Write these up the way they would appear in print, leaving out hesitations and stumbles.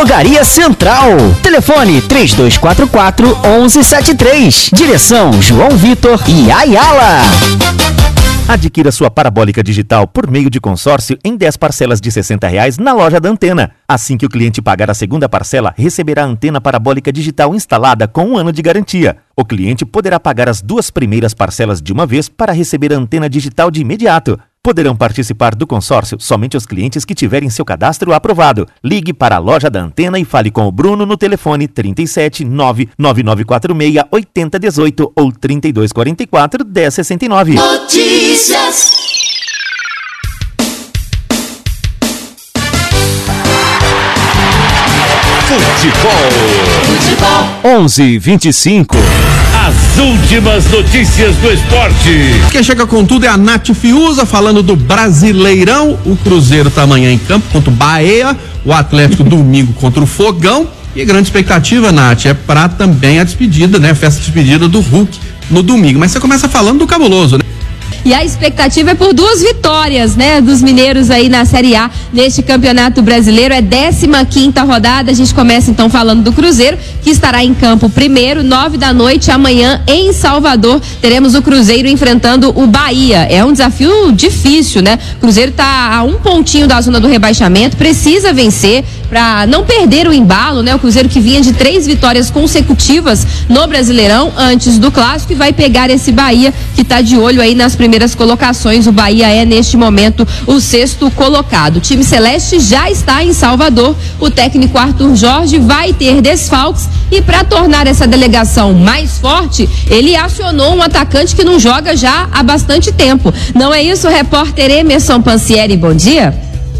Drogaria Central. Telefone 3244-1173. Direção João Vitor e Ayala. Adquira sua parabólica digital por meio de consórcio em 10 parcelas de R$60 na loja da Antena. Assim que o cliente pagar a segunda parcela, receberá a antena parabólica digital instalada com 1 ano de garantia. O cliente poderá pagar as 2 primeiras parcelas de uma vez para receber a antena digital de imediato. Poderão participar do consórcio somente os clientes que tiverem seu cadastro aprovado. Ligue para a loja da Antena e fale com o Bruno no telefone 37 99946 8018 ou 3244 1069. Notícias. Futebol. 11:25. As últimas notícias do esporte. Quem chega com tudo é a Nath Fiuza, falando do Brasileirão. O Cruzeiro tá amanhã em campo contra o Bahia, o Atlético domingo contra o Fogão. E a grande expectativa, Nath, é para também a despedida, né? A festa de despedida do Hulk no domingo. Mas você começa falando do Cabuloso, né? E a expectativa é por 2 vitórias, né, dos mineiros aí na Série A neste Campeonato Brasileiro. É 15ª rodada. A gente começa então falando do Cruzeiro, que estará em campo primeiro, 9 da noite, amanhã em Salvador. Teremos o Cruzeiro enfrentando o Bahia. É um desafio difícil, né? O Cruzeiro tá a 1 pontinho da zona do rebaixamento, precisa vencer para não perder o embalo, né? O Cruzeiro que vinha de 3 vitórias consecutivas no Brasileirão antes do Clássico e vai pegar esse Bahia que tá de olho aí nas primeiras colocações. O Bahia é neste momento o 6º colocado. O time celeste já está em Salvador. O técnico Arthur Jorge vai ter desfalques e para tornar essa delegação mais forte, ele acionou um atacante que não joga já há bastante tempo. Não é isso, repórter Emerson Pansieri? Bom dia.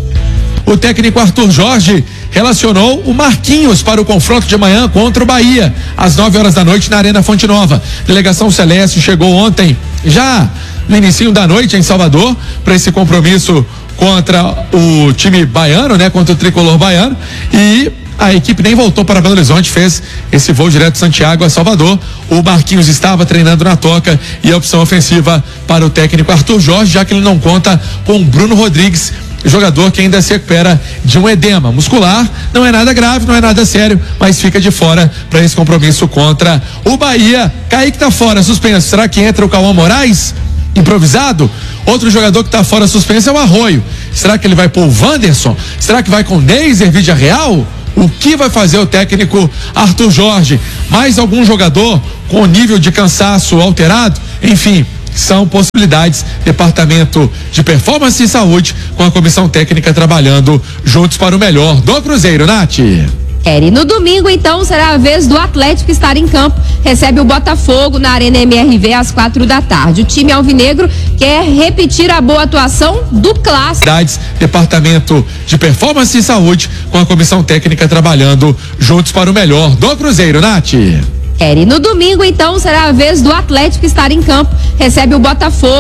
O técnico Arthur Jorge relacionou o Marquinhos para o confronto de amanhã contra o Bahia, às 9 horas da noite na Arena Fonte Nova. Delegação celeste chegou ontem, já no início da noite em Salvador, para esse compromisso contra o time baiano, né? Contra o tricolor baiano, e a equipe nem voltou para Belo Horizonte, fez esse voo direto de Santiago a Salvador. O Marquinhos estava treinando na toca e a opção ofensiva para o técnico Arthur Jorge, já que ele não conta com o Bruno Rodrigues, jogador que ainda se recupera de um edema muscular. Não é nada grave, não é nada sério, mas fica de fora para esse compromisso contra o Bahia. Kaique tá fora, suspenso. Será que entra o Cauã Moraes? Improvisado? Outro jogador que tá fora suspenso é o Arroio. Será que ele vai pôr o Wanderson? Será que vai com Neiser, Vídea Real? O que vai fazer o técnico Arthur Jorge? Mais algum jogador com nível de cansaço alterado? Enfim, são possibilidades. Departamento de Performance e Saúde com a comissão técnica trabalhando juntos para o melhor do Cruzeiro, Nath. E no domingo, então, será a vez do Atlético estar em campo. Recebe o Botafogo na Arena MRV às 4 da tarde. O time alvinegro quer repetir a boa atuação do Clássico. Departamento de Performance e Saúde com a comissão técnica trabalhando juntos para o melhor do Cruzeiro, Nath. E no domingo, então, será a vez do Atlético estar em campo. Recebe o Botafogo